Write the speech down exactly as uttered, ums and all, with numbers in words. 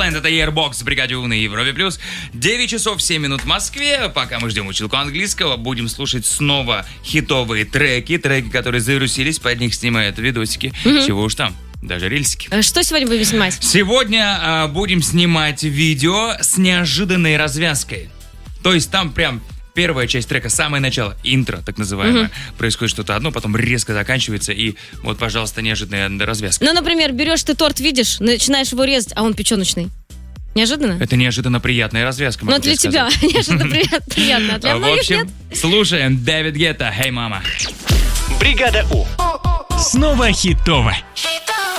Tomorrowland, это Airbox в бригаде У на Европе плюс. девять часов семь минут в Москве. Пока мы ждем училку английского, будем слушать снова хитовые треки, треки, которые завирусились, под них снимают видосики. Mm-hmm. Чего уж там. Даже рельсики. Что сегодня будем снимать? Сегодня а, будем снимать видео с неожиданной развязкой. То есть там прям первая часть трека, самое начало, интро, так называемое. Mm-hmm. Происходит что-то одно, потом резко заканчивается, и вот, пожалуйста, неожиданная развязка. Ну, например, берешь ты торт, видишь, начинаешь его резать, а он печеночный. Неожиданно? Это неожиданно приятная развязка. Ну, для тебя неожиданно приятно, а для многих нет. В общем, слушаем Дэвид Гетта, «Hey, мама». Бригада У. Снова хитово.